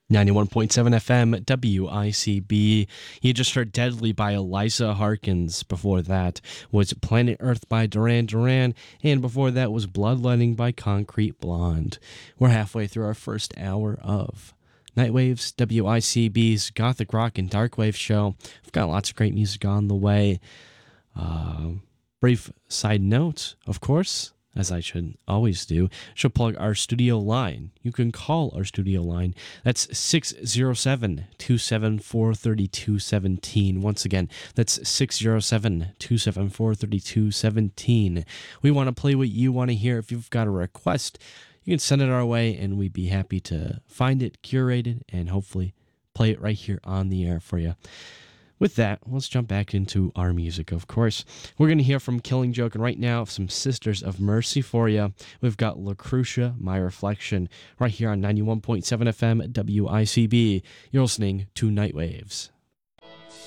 91.7 FM WICB. You just heard Deadly by Eliza Harkins. Before that was Planet Earth by Duran Duran. And before that was Bloodletting by Concrete Blonde. We're halfway through our first hour of Nightwave's WICB's Gothic Rock and Darkwave show. We've got lots of great music on the way. Brief side note, of course, as I should always do, should plug our studio line. You can call our studio line. That's 607-274-3217. Once again, that's 607-274-3217. We want to play what you want to hear. If you've got a request, you can send it our way, and we'd be happy to find it, curate it, and hopefully play it right here on the air for you. With that, let's jump back into our music, of course. We're going to hear from Killing Joke, and right now, some Sisters of Mercy for you. We've got LaCrucia, My Reflection, right here on 91.7 FM WICB. You're listening to Nightwaves.